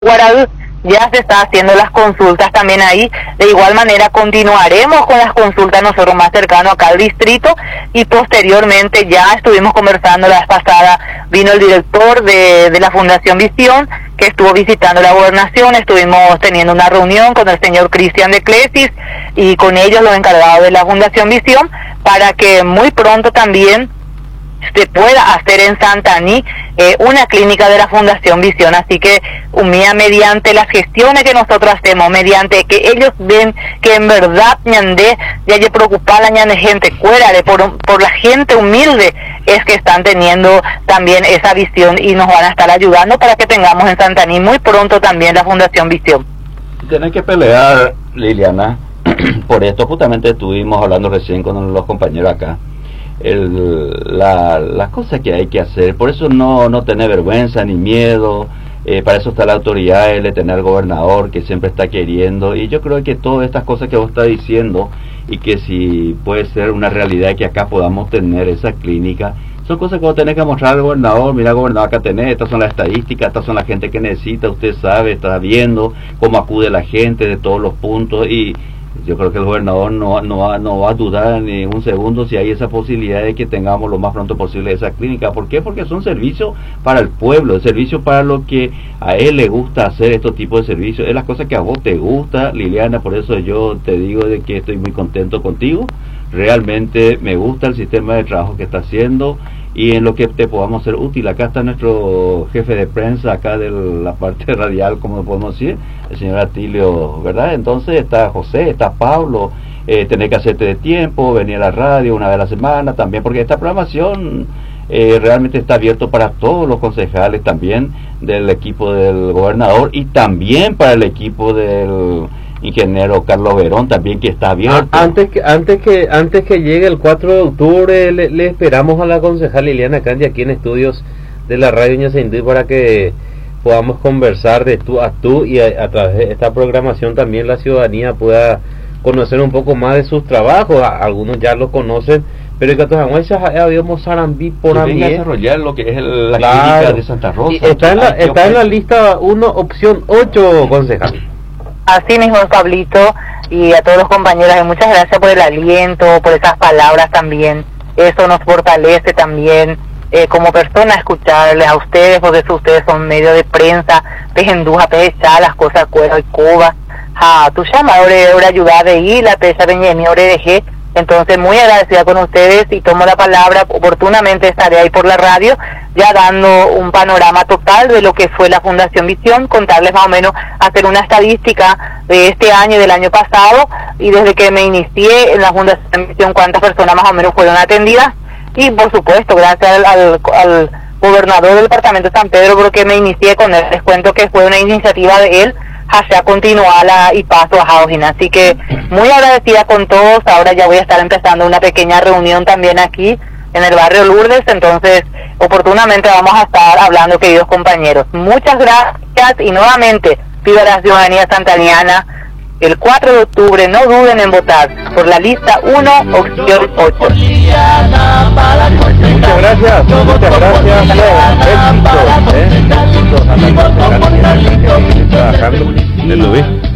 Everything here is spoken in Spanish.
Guaral ya se está haciendo las consultas también ahí. De igual manera continuaremos con las consultas nosotros más cercanos acá al distrito, y posteriormente ya estuvimos conversando la vez pasada, vino el director de la Fundación Visión, que estuvo visitando la gobernación, estuvimos teniendo una reunión con el señor Cristian de Clesis y con ellos los encargados de la Fundación Visión, para que muy pronto también se pueda hacer en Santaní una clínica de la Fundación Visión. Así que mediante las gestiones que nosotros hacemos, mediante que ellos ven que en verdad ñandé ya hay preocupada ñande gente fuera de por la gente humilde, es que están teniendo también esa visión y nos van a estar ayudando para que tengamos en Santaní muy pronto también la Fundación Visión. Tienes que pelear, Liliana, por esto. Justamente estuvimos hablando recién con los compañeros acá. Las cosas que hay que hacer, por eso no tener vergüenza ni miedo, para eso está la autoridad, el tener al gobernador que siempre está queriendo, y yo creo que todas estas cosas que vos estás diciendo, y que si puede ser una realidad que acá podamos tener esa clínica, son cosas que vos tenés que mostrar al gobernador. Mira, gobernador, acá tenés, estas son las estadísticas, estas son la gente que necesita, usted sabe, está viendo cómo acude la gente de todos los puntos, y yo creo que el gobernador no va a dudar ni un segundo si hay esa posibilidad de que tengamos lo más pronto posible esa clínica. ¿Por qué? Porque son servicios para el pueblo, servicios para lo que a él le gusta hacer, estos tipos de servicios. Es las cosas que a vos te gusta, Liliana, por eso yo te digo de que estoy muy contento contigo. Realmente me gusta el sistema de trabajo que está haciendo y en lo que te podamos ser útil. Acá está nuestro jefe de prensa, acá de la parte radial, como podemos decir, el señor Atilio, ¿verdad? Entonces está José, está Pablo, tener que hacerte de tiempo, venir a la radio una vez a la semana también, porque esta programación realmente está abierto para todos los concejales también, del equipo del gobernador y también para el equipo del ingeniero Carlos Verón también, que está abierto. Antes que llegue el 4 de octubre le esperamos a la concejal Liliana Candia aquí en estudios de la radio Ñacindú para que podamos conversar de tú a tú, y a través de esta programación también la ciudadanía pueda conocer un poco más de sus trabajos. Algunos ya lo conocen, pero que todos habíamos Sarambí por a desarrollar lo que es la claro, clínica de Santa Rosa. Está en la lista 1, opción 8, concejal. Así mismo, Pablito, y a todos los compañeros, muchas gracias por el aliento, por esas palabras también. Eso nos fortalece también como persona, escucharles a ustedes, porque ustedes son medio de prensa, pejenduja, pechar las cosas, cuero y cuba. Tu llama, ahora ayudar de ir, la pecha de mi hora de. Entonces, muy agradecida con ustedes y tomo la palabra. Oportunamente estaré ahí por la radio, ya dando un panorama total de lo que fue la Fundación Visión, contarles más o menos, hacer una estadística de este año y del año pasado, y desde que me inicié en la Fundación Visión, cuántas personas más o menos fueron atendidas. Y por supuesto, gracias al gobernador del departamento de San Pedro, porque me inicié con él. Les cuento que fue una iniciativa de él, hacia continuarla y paso a Jaujina. Así que muy agradecida con todos. Ahora ya voy a estar empezando una pequeña reunión también aquí en el barrio Lourdes, entonces oportunamente vamos a estar hablando, queridos compañeros. Muchas gracias, y nuevamente pido a la ciudadanía santaniana, el 4 de octubre no duden en votar por la lista 1, opción 8. Muchas gracias. Éxito, trabajando.